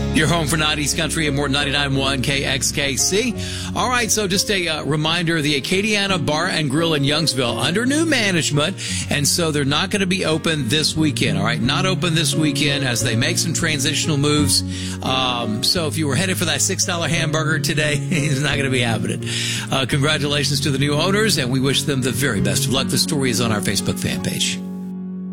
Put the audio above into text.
Your home for 90s country and more 99.1 KXKC. All right, so just a reminder, the Acadiana Bar and Grill in Youngsville under new management, and so they're not going to be open this weekend. All right, not open this weekend as they make some transitional moves. So if you were headed for that $6 hamburger today, it's not going to be happening. Congratulations to the new owners, and we wish them the very best of luck. The story is on our Facebook fan page.